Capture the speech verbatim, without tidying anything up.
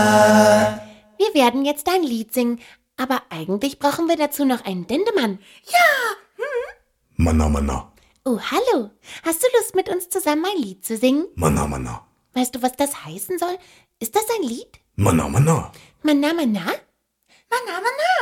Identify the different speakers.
Speaker 1: Wir werden jetzt ein Lied singen, aber eigentlich brauchen wir dazu noch einen Dendemann.
Speaker 2: Ja. Hm?
Speaker 3: Manna, Manna.
Speaker 1: Oh, hallo. Hast du Lust, mit uns zusammen ein Lied zu singen?
Speaker 3: Manna, Manna.
Speaker 1: Weißt du, was das heißen soll? Ist das ein Lied?
Speaker 3: Manna, Manna.
Speaker 1: Manna, Manna?
Speaker 2: Manna, Manna.